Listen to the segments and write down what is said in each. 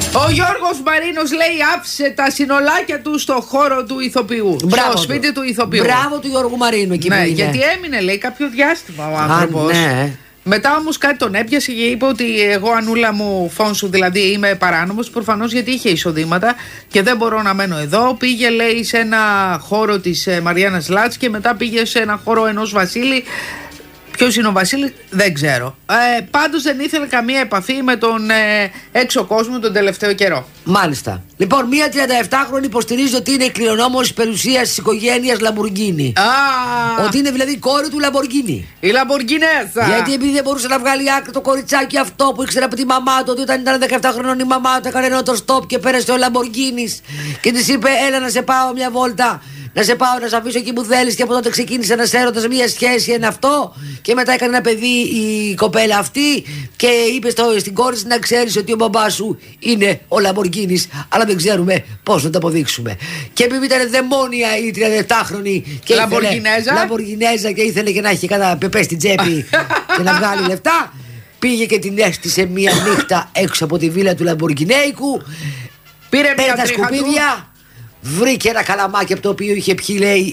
Ο Γιώργος Μαρίνος λέει άφησε τα συνολάκια του στο χώρο του ηθοποιού. Μπράβο στο σπίτι του ηθοποιού. Μπράβο του Γιώργου Μαρίνου εκεί, ναι, που είναι. γιατί έμεινε λέει κάποιο διάστημα ο άνθρωπος. Ναι. Μετά όμως κάτι τον έπιασε και είπε ότι εγώ, Ανούλα μου, φόνσου, δηλαδή είμαι παράνομος. Προφανώς γιατί είχε εισοδήματα και δεν μπορώ να μένω εδώ. Πήγε, λέει, σε ένα χώρο της Μαριάννας Λάτς και μετά πήγε σε ένα χώρο ενός Βασίλη. Ποιος είναι ο Βασίλης, δεν ξέρω. Πάντως δεν ήθελε καμία επαφή με τον έξω κόσμο τον τελευταίο καιρό. Μάλιστα. Λοιπόν, μία 37χρονη υποστηρίζει ότι είναι η κληρονόμος περιουσίας της οικογένειας Λαμποργκίνη. Ότι είναι δηλαδή η κόρη του Λαμποργκίνη. Η Λαμποργκινέζα. Γιατί επειδή δεν μπορούσε να βγάλει άκρη το κοριτσάκι αυτό που ήξερε από τη μαμά του, ότι όταν ήταν 17 χρονών η μαμά του έκανε ένα το stop και πέρασε ο Λαμποργκίνης και της είπε: έλα να σε πάω μια βόλτα. Να σε πάω να σε αφήσω εκεί που θέλεις. Και από τότε ξεκίνησε ένας έρωτας, μια σχέση, ένα αυτό. Και μετά έκανε ένα παιδί η κοπέλα αυτή. Και είπε στην κόρη της: να ξέρεις ότι ο μπαμπάς σου είναι ο Λαμποργκίνης. Αλλά δεν ξέρουμε πώς να το αποδείξουμε. Και επειδή ήταν δαιμόνια η 37χρονη και Λαμποργκινέζα και ήθελε και να έχει κάνα πεπέ στην τσέπη και να βγάλει λεφτά, πήγε και την έστησε μία νύχτα έξω από τη βίλα του Λαμποργκινέικου. Πήρε τα σκουπίδια. Βρήκε ένα καλαμάκι από το οποίο είχε πιει, λέει,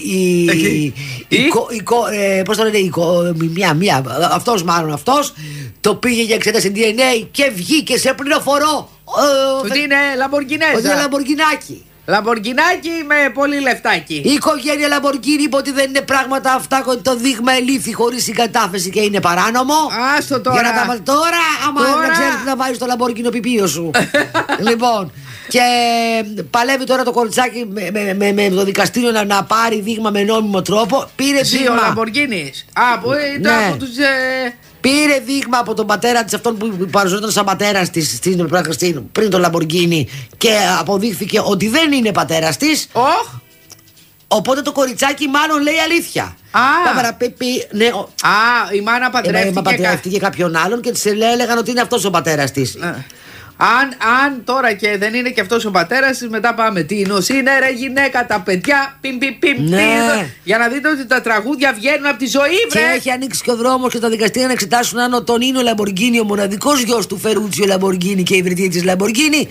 πώς το λένε, αυτός το πήγε για εξέταση DNA και βγήκε σε πληροφορώ ότι είναι Λαμποργκινέζα. Ότι είναι Λαμποργκινάκι. Λαμποργκινάκι με πολύ λεφτάκι. Η οικογένεια Λαμποργκίνη είπε ότι δεν είναι πράγματα αυτά, ότι το δείγμα ελήφθη χωρίς συγκατάθεση και είναι παράνομο. Άστο τώρα. Για να τώρα, άμα δεν ξέρεις τι να βάλεις στο Λαμποργκίνο πιπίο σου. Λοιπόν, και παλεύει τώρα το κοριτσάκι με το δικαστήριο να πάρει δείγμα με νόμιμο τρόπο. Πήρε δείγμα. Ο Λαμποργκίνης. Από τους... Πήρε δείγμα από τον πατέρα της, αυτόν που παρουσιαζόταν σαν πατέρας της πριν τον Λαμποργκίνη, και αποδείχθηκε ότι δεν είναι πατέρας της. Οπότε το κοριτσάκι μάλλον λέει αλήθεια. Ναι, η μάνα παντρεύτηκε κάποιον άλλον και της έλεγαν ότι είναι αυτός ο πατέρας της. Αν τώρα και δεν είναι και αυτός ο πατέρας της, μετά πάμε. Τι είναι ρε γυναίκα, τα παιδιά. Για να δείτε ότι τα τραγούδια βγαίνουν από τη ζωή, βρε. Και έχει ανοίξει και ο δρόμος και τα δικαστήρια να εξετάσουν αν ο Τονίνο Λαμποργκίνη, ο μοναδικός γιος του Φερούτσιο Λαμποργκίνη και ιδρυτή της Λαμποργκίνη,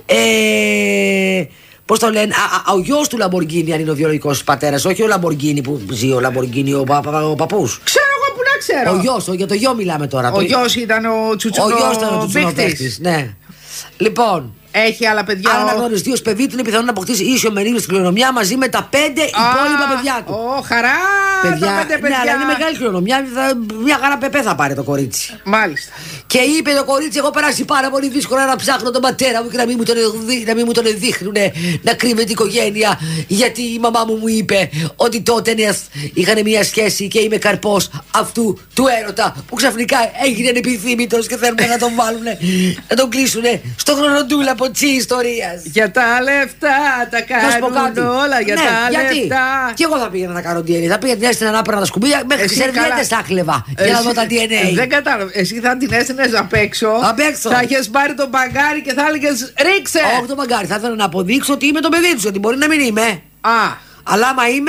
πώς το λένε, ο γιος του Λαμποργκίνη, αν είναι ο βιολογικός πατέρας, όχι ο Λαμποργκίνη που ζει, ο Λαμποργκίνη, ο παππούς. Ξέρω εγώ που να ξέρω. Ο γιος, για το γιο μιλάμε τώρα. Ο γιος ήταν ο τσουτσουνόπαικτης. Ναι. Λοιπόν, έχει άλλα παιδιά. Αν αναγνωριστεί ως παιδί του, είναι πιθανό να αποκτήσει ίσιο μερίδιο στην κληρονομιά μαζί με τα 5 υπόλοιπα παιδιά του. Χαρά! Παιδιά, τα 5 παιδιά. Ναι, αλλά είναι μεγάλη κληρονομιά. Μια χαρά πεπέ θα πάρει το κορίτσι. Μάλιστα. Και είπε το κορίτσι: έχω περάσει πάρα πολύ δύσκολα να ψάχνω τον πατέρα μου και να μην μου τον δείχνουν να κρύβεται η οικογένεια. Γιατί η μαμά μου είπε ότι τότε είχαν μια σχέση και είμαι καρπός αυτού του έρωτα που ξαφνικά έγινε ανεπιθύμητος και θέλουν να τον βάλουν, να τον κλείσουν στο χρονοτούλα ποτσί ιστορίας. Για τα λεφτά τα κάνουν όλα. Για τα λεφτά. Και εγώ θα πήγαινα να κάνω DNA. Θα πήγαινα την έστεινα να παίρνα τα σκουπίδια μέχρι τις σερβιέτες τα χλεβα για να δω τα DNA. Δεν κατάλαβα. Εσύ θα την έστεινες απ' έξω. Θα είχες πάρει τον μπαγκάρι και θα έλεγες ρίξε. Όχι τον μπαγκάρι. Θα ήθελα να αποδείξω ότι είμαι το παιδί του. Γιατί μπορεί να μην είμαι. Αλλά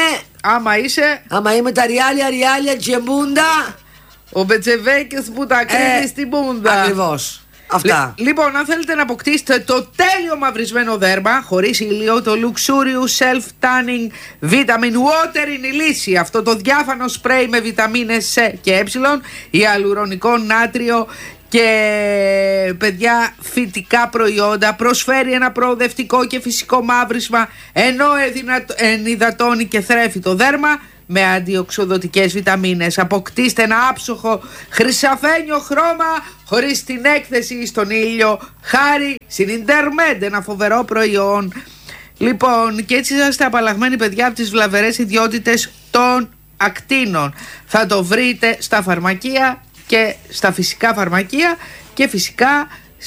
άμα είμαι τα ριάλια τσεμπούντα. Ο Μπετσεβέκες που τα κρύβει στην μπούντα. Ακριβώς. Αυτά. Λοιπόν, αν θέλετε να αποκτήσετε το τέλειο μαυρισμένο δέρμα χωρίς ηλίο, το Luxurious Self Tanning Vitamin Water είναι η λύση. Αυτό το διάφανο σπρέι με βιταμίνες C και Ε, ιαλουρονικό νάτριο και παιδιά φυτικά προϊόντα, προσφέρει ένα προοδευτικό και φυσικό μαύρισμα, ενώ ενυδατώνει και θρέφει το δέρμα με αντιοξοδοτικές βιταμίνες. Αποκτήστε ένα άψοχο χρυσαφένιο χρώμα χωρίς την έκθεση στον ήλιο, χάρη στην Intermed, ένα φοβερό προϊόν. Λοιπόν, και έτσι είσαστε απαλλαγμένοι, παιδιά, από τις βλαβερές ιδιότητες των ακτίνων. Θα το βρείτε στα φαρμακεία και στα φυσικά φαρμακεία και φυσικά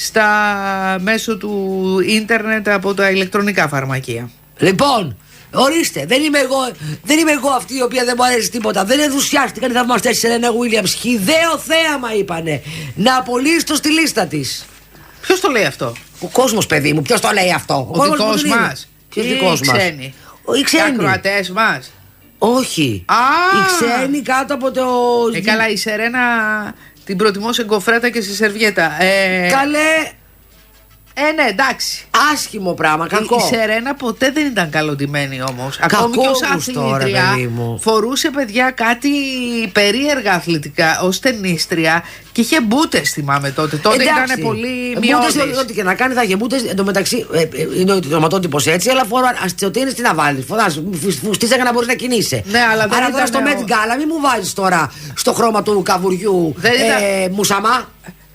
μέσω του ίντερνετ από τα ηλεκτρονικά φαρμακεία. Λοιπόν, ορίστε, δεν είμαι εγώ αυτή η οποία δεν μου αρέσει τίποτα. Δεν ενθουσιάστηκαν οι θαυμαστές της Σερένα Γουίλιαμς. Χυδαίο θέαμα είπανε να απολύσει το στη λίστα της. Ποιος το λέει αυτό? Ο κόσμος, παιδί μου, ποιος το λέει αυτό? Ο δικός μας? Ποιος δικός μας? Οι ακροατές μας? Όχι. Οι ξένοι κάτω από το... Καλά, η Σερένα την προτιμώ σε γκοφρέτα και σε σερβιέτα. Καλέ, Ναι, εντάξει. Άσχημο πράγμα, κακό. Η Σερένα ποτέ δεν ήταν καλοντημένη όμως. Ακόμη και ως αθλήτρια φορούσε, παιδιά, κάτι περίεργα αθλητικά ως ταινίστρια και είχε μπούτες, θυμάμαι τότε. Τότε ήταν πολύ μειώδης. Μπούτες, ό,τι και να κάνει θα είχε μπούτες. Εν τω μεταξύ είναι ο τροματότυπος έτσι, αλλά αστιωτίνες τι να βάλεις. Φοράς φουστίζα για να μπορείς να κινείσαι. Ναι, αλλά άρα τώρα στο Met Gala μην μου βάζεις τώρα στο χρώμα του καβουριού μουσαμά.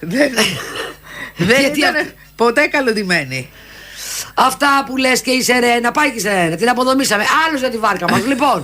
Δεν ήταν ποτέ καλοντημένη. Αυτά που λες και η Σερένα, πάει και η Σερένα, την αποδομήσαμε. Άλλος για τη βάρκα μας. Λοιπόν,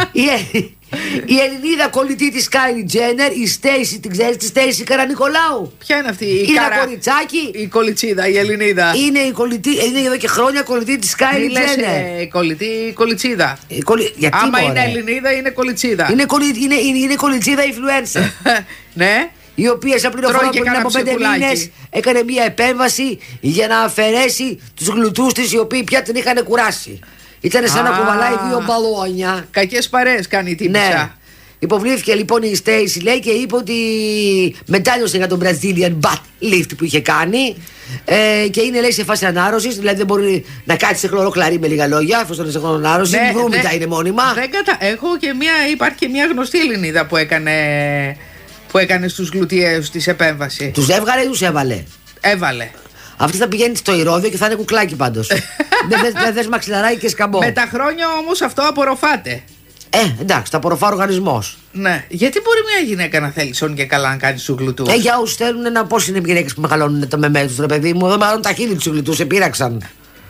η Ελληνίδα κολλητή της Κάιλι Τζένερ, η Στέισι, την ξέρεις τη Στέισι Καρανικολάου? Ποια είναι αυτή? Είναι ένα κοριτσάκι. Η κολιτσίδα, η Ελληνίδα. Είναι η κολλητή, είναι εδώ και χρόνια κολλητή της Κάιλι Τζένερ. Κολιτσίδα. Γιατί άμα είναι Ελληνίδα, είναι κολιτσίδα. Είναι κολιτσίδα influencer. Ναι. Η οποία σαν πληροφορία πριν από 5 μήνες έκανε μια επέμβαση για να αφαιρέσει τους γλουτούς της, οι οποίοι πια την είχαν κουράσει. Ήταν σαν να κουβαλάει 2 μπαλόνια. Κακές παρέες κάνει η τύπισσα. Ναι. Υποβλήθηκε λοιπόν η Στέισι, λέει, και είπε ότι μετάνιωσε για τον Brazilian butt lift που είχε κάνει. Και είναι, λέει, σε φάση ανάρρωσης. Δηλαδή δεν μπορεί να κάτσει σε χλωροκλαρί, με λίγα λόγια, εφόσον είναι σε ανάρρωση. Ναι, βρούμητα είναι μόνιμα. Υπάρχει και μια γνωστή Ελληνίδα που έκανε στους γλουτιαίους της επέμβαση. Τους έβγαλε ή τους έβαλε? Έβαλε. Αυτή θα πηγαίνει στο ηρώδιο και θα είναι κουκλάκι πάντως. Δεν θες μαξιλαράκι και σκαμπό. Με τα χρόνια όμως αυτό απορροφάται. Εντάξει, θα απορροφά ο οργανισμός. Ναι. Γιατί μπορεί μια γυναίκα να θέλει σόν και καλά να κάνει σου γλουτούς? Για όσους θέλουν να, πώς είναι οι γυναίκες που μεγαλώνουν το μεμέ τους, ρε παιδί μου. Εδώ μάλλον τα χείλη τους γλουτούς επήραξαν.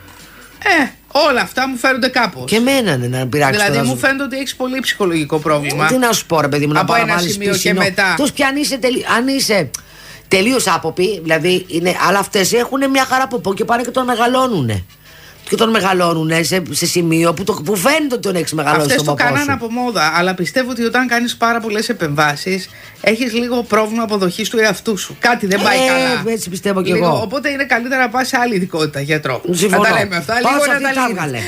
Όλα αυτά μου φαίνονται κάπως. Και εμένα ναι, να πειράξει. Δηλαδή μου φαίνεται ότι έχεις πολύ ψυχολογικό πρόβλημα. Τι να σου πω, ρε παιδί μου, από ένα σημείο και μετά. Τους πια αν είσαι τελείως άποπη, δηλαδή είναι, αλλά αυτές έχουν μια χαρά από και πάνε και τον μεγαλώνουνε. Και τον μεγαλώνουν σε σημείο που φαίνεται ότι τον έχεις μεγαλώσει. Αυτές το κάνανε από μόδα. Αλλά πιστεύω ότι όταν κάνεις πάρα πολλές επεμβάσεις, έχεις λίγο πρόβλημα αποδοχής του εαυτού σου. Κάτι δεν πάει καλά. Έτσι πιστεύω και εγώ. Οπότε είναι καλύτερα να πας σε άλλη ειδικότητα γιατρό. Συμφωνώ. Να τα λέμε αυτά. Λίγο να τα λέμε.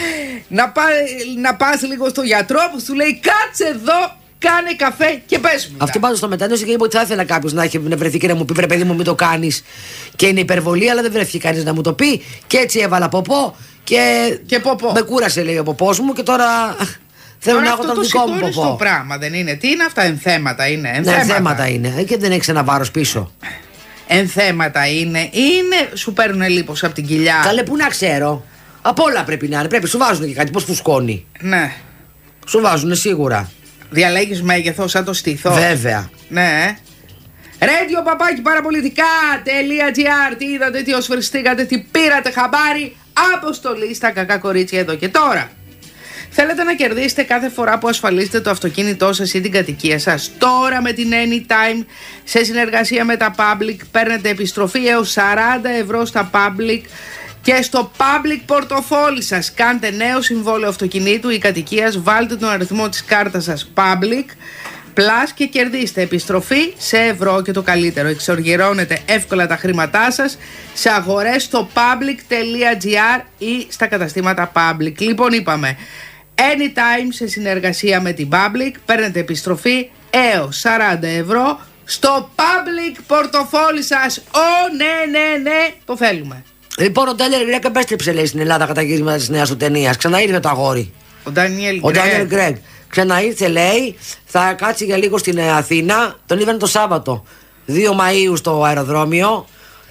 Να πας λίγο στο γιατρό που σου λέει κάτσε εδώ. Κάνε καφέ και πες μου. Αυτή πάντως το μετάνιωσε και είπε ότι θα ήθελα κάποιος να βρεθεί και να μου πει: βρε παιδί μου, μην το κάνεις. Και είναι υπερβολή, αλλά δεν βρέθηκε κανείς να μου το πει. Και έτσι έβαλα ποπό. Και ποπό. Με κούρασε, λέει, ο ποπός μου, και τώρα θέλω να έχω τον δικό μου ποπό. Αυτό πράγμα δεν είναι. Τι είναι αυτά, ενθέματα είναι? Ενθέματα είναι. Και δεν έχεις ένα βάρος πίσω. Ενθέματα είναι. Σου παίρνουν λίπος από την κοιλιά. Καλέ, πού να ξέρω. Απ' όλα πρέπει να είναι. Πρέπει, σου βάζουν και κάτι, πώς φουσκώνει. Ναι. Σου βάζουν σίγουρα. Διαλέγεις μέγεθος σαν το στήθο? Βέβαια. Ναι. Radio παπάκι παραπολιτικά.gr. Τι είδατε, τι οσφαιριστήκατε, τι πήρατε χαμπάρι? Αποστολή στα κακά κορίτσια εδώ και τώρα. Θέλετε να κερδίσετε κάθε φορά που ασφαλίσετε το αυτοκίνητό σας ή την κατοικία σας? Τώρα με την Anytime, σε συνεργασία με τα Public, παίρνετε επιστροφή έως 40 ευρώ στα Public και στο Public πορτοφόλι σας. Κάντε νέο συμβόλαιο αυτοκινήτου ή κατοικίας, βάλτε τον αριθμό της κάρτας σας Public Plus και κερδίστε επιστροφή σε ευρώ, και το καλύτερο, εξοργυρώνετε εύκολα τα χρήματά σας σε αγορές στο public.gr ή στα καταστήματα Public. Λοιπόν, είπαμε Anytime σε συνεργασία με την Public, παίρνετε επιστροφή έως 40 ευρώ στο Public πορτοφόλι σας. Ναι, το θέλουμε. Λοιπόν, ο Ντάνιελ Γκρέγκ επέστρεψε, λέει, στην Ελλάδα κατά γύρισμα της νέας του ταινίας. Ξαναήρθε το αγόρι. Ο Ντάνιελ Γκρέγκ ξαναήρθε, λέει, θα κάτσει για λίγο στην Αθήνα. Τον είδαν το Σάββατο 2 Μαΐου στο αεροδρόμιο.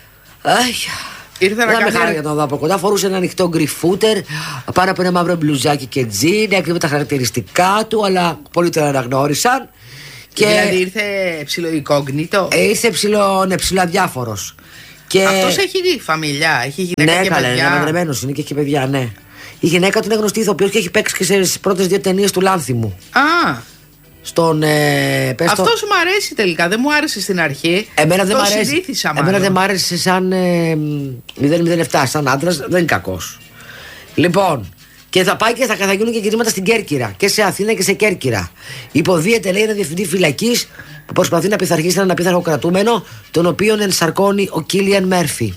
Ήρθε να κάνει. Χάρη για τον δω από κοντά. Φορούσε ένα ανοιχτό γκριφούτερ πάνω από ένα μαύρο μπλουζάκι και τζιν. Έκρυβε τα χαρακτηριστικά του, αλλά πολλοί τον αναγνώρισαν. Δηλαδή ήρθε ψιλοϊκόγνητο. Ήρθε ψιλοαδιάφορος. Αυτός έχει φαμιλιά, έχει γυναίκα, ναι, και καλά, παιδιά. Ναι, αναγνωμένος είναι και έχει παιδιά, ναι. Η γυναίκα του είναι γνωστή ηθοποιός και έχει παίξει και στις πρώτες 2 ταινίες του Λάνθιμου. Στον. Αυτό σου μ' αρέσει τελικά, δεν μου άρεσε στην αρχή. Εμένα δεν μ' αρέσει. Συνήθισα, εμένα δεν μ' άρεσε σαν 007, σαν άντρας, δεν είναι κακός. Λοιπόν, και θα πάει και θα γίνουν και γυρίσματα στην Κέρκυρα. Και σε Αθήνα και σε Κέρκυρα. Υποδίεται, λέει, ένα διευθυντή φυλακής που προσπαθεί να πειθαρχήσει έναν απίθανο κρατούμενο, τον οποίον ενσαρκώνει ο Κίλιαν Μέρφυ.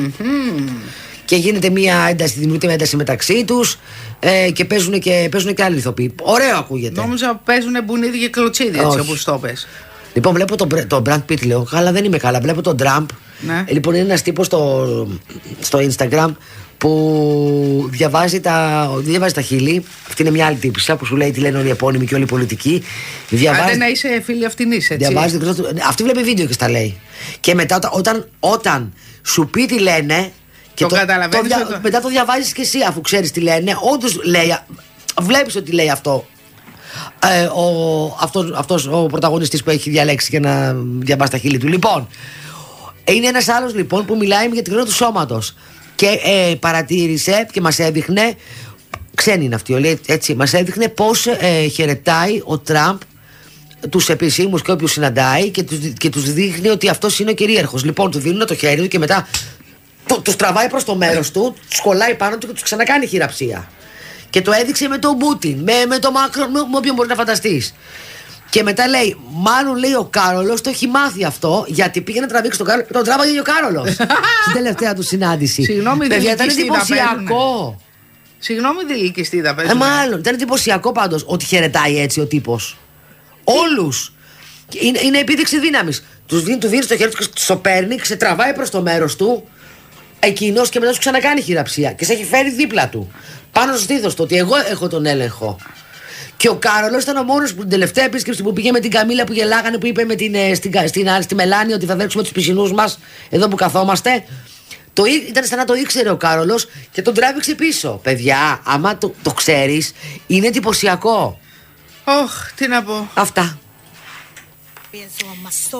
Και γίνεται μια ένταση, δημιουργείται μια ένταση μεταξύ τους και παίζουν και άλλοι ηθοποιοί. Ωραίο ακούγεται. Νόμιζα παίζουν μπουνίδι και κλωτσίδι, έτσι όπως το πες. Λοιπόν, βλέπω τον Brad Pitt, λέω, καλά, δεν είμαι καλά. Βλέπω τον Τραμπ Ναι. Λοιπόν, είναι ένας τύπος στο Instagram που διαβάζει τα χείλη. Αυτή είναι μια άλλη τύπισσα που σου λέει τι λένε όλοι οι επώνυμοι και όλοι οι πολιτικοί. Άντε να είσαι φίλη αυτινής, έτσι. Αυτή βλέπει βίντεο και στα λέει. Και μετά όταν σου πει τι λένε, και μετά το διαβάζεις και εσύ, αφού ξέρεις τι λένε. Όντως λέει, βλέπεις ότι λέει αυτό. Αυτός ο πρωταγωνιστής που έχει διαλέξει για να διαβάσει τα χείλη του. Λοιπόν, είναι ένας άλλος λοιπόν που μιλάει για την κληρονομιά του σώματος. Και παρατήρησε και μας έδειχνε, ξένοι είναι αυτοί όλοι, έτσι, μας έδειχνε πώς χαιρετάει ο Τραμπ τους επισήμους και όποιους συναντάει και τους δείχνει ότι αυτός είναι ο κυρίαρχος. Λοιπόν, του δίνουν το χέρι του και μετά τους τραβάει προς το μέρος του, τους κολλάει πάνω του και τους ξανακάνει χειραψία. Και το έδειξε με τον Πούτιν, με τον Μακρόν, με όποιον μπορεί να φανταστείς. Και μετά λέει, μάλλον λέει ο Κάρολος το έχει μάθει αυτό, γιατί πήγε να τραβήξει τον Κάρολο και τον τράβαγε ο Κάρολος στην τελευταία του συνάντηση. Συγγνώμη, παιδιά, ήταν εντυπωσιακό. Συγγνώμη, δηλικιστή παίζουν. Μάλλον, ήταν εντυπωσιακό πάντως ότι χαιρετάει έτσι ο τύπος. Όλους. Είναι επίδειξη δύναμης. Του δίνει το χέρι του και το παίρνει, ξετραβάει προς το μέρος του, εκείνος, και μετά σου ξανακάνει χειραψία. Και σε έχει φέρει δίπλα του. Πάνω στο στήθος του, ότι εγώ έχω τον έλεγχο. Και ο Κάρολος ήταν ο μόνος που την τελευταία επίσκεψη που πήγε με την Καμίλα που γελάγανε, που είπε στη Μελάνη ότι θα δέξουμε τους πισινούς μας εδώ που καθόμαστε. Ήταν σαν να το ήξερε ο Κάρολος και τον τράβηξε πίσω. Παιδιά, άμα το ξέρεις, είναι εντυπωσιακό. Τι να πω. Αυτά.